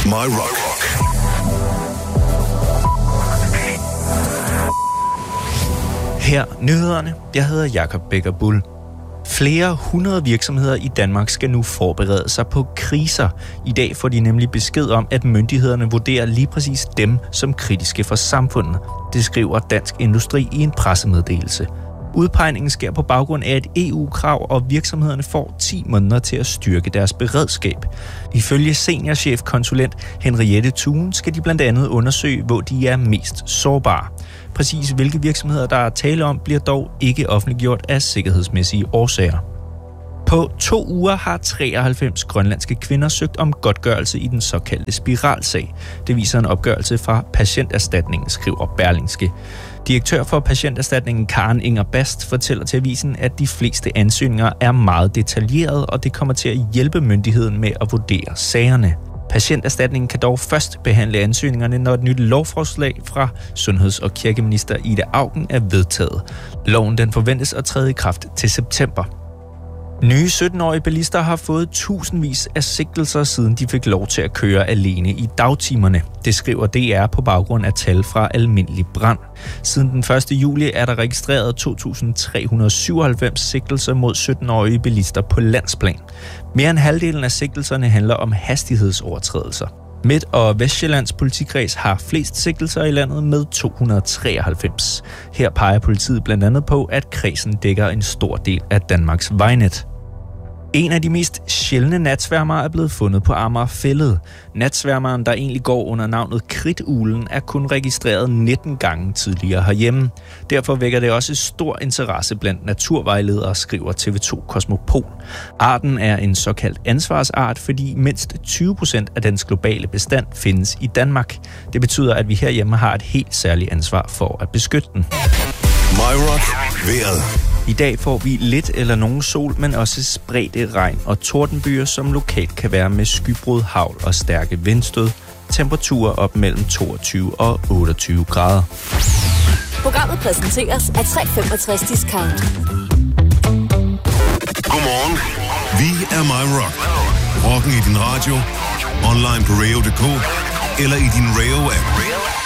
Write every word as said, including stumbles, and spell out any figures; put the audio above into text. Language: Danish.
My Rock. Her nyhederne. Jeg hedder Jakob Becker Bull. Flere hundrede virksomheder i Danmark skal nu forberede sig på kriser. I dag får de nemlig besked om, at myndighederne vurderer lige præcis dem som kritiske for samfundet. Det skriver Dansk Industri i en pressemeddelelse. Udpegningen sker på baggrund af et E U-krav, og virksomhederne får ti måneder til at styrke deres beredskab. Ifølge seniorchefkonsulent Henriette Thun skal de blandt andet undersøge, hvor de er mest sårbare. Præcis hvilke virksomheder, der er tale om, bliver dog ikke offentliggjort af sikkerhedsmæssige årsager. På to uger har treoghalvfems grønlandske kvinder søgt om godtgørelse i den såkaldte spiralsag. Det viser en opgørelse fra Patienterstatningen, skriver Berlingske. Direktør for Patienterstatningen Karen Inger Bast fortæller til avisen, at de fleste ansøgninger er meget detaljerede, og det kommer til at hjælpe myndigheden med at vurdere sagerne. Patienterstatningen kan dog først behandle ansøgningerne, når et nyt lovforslag fra sundheds- og kirkeminister Ida Auken er vedtaget. Loven den forventes at træde i kraft til september. Nye sytten-årige bilister har fået tusindvis af sigtelser, siden de fik lov til at køre alene i dagtimerne. Det skriver D R på baggrund af tal fra Almindelig Brand. Siden den første juli er der registreret to tusind tre hundrede og syvoghalvfems sigtelser mod sytten-årige bilister på landsplan. Mere end halvdelen af sigtelserne handler om hastighedsovertrædelser. Midt- og Vestsjællands politikreds har flest sigtelser i landet med to hundrede og treoghalvfems. Her peger politiet blandt andet på, at kredsen dækker en stor del af Danmarks vejnet. En af de mest sjældne natsværmere er blevet fundet på Amager Fælled. Natsværmeren, der egentlig går under navnet kridtuglen, er kun registreret nitten gange tidligere herhjemme. Derfor vækker det også stor interesse blandt naturvejledere, skriver T V to Kosmopol. Arten er en såkaldt ansvarsart, fordi mindst tyve procent af dens globale bestand findes i Danmark. Det betyder, at vi herhjemme har et helt særligt ansvar for at beskytte den. My Rock. Vejret. I dag får vi lidt eller nogen sol, men også spredte regn og tordenbyer, som lokalt kan være med skybrud, hagl og stærke vindstød. Temperaturer op mellem toogtyve og otteogtyve grader. Programmet præsenteres af tre femogtres Discount. Godmorgen. Vi er My Rock. Rocken i din radio, online på radio punktum d k eller i din Radio-app.